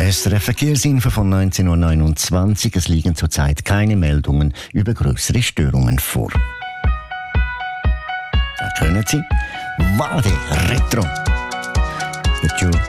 SRF Verkehrsinfo von 19.29 Uhr. Es liegen zurzeit keine Meldungen über größere Störungen vor. Da können Sie Wade Retro.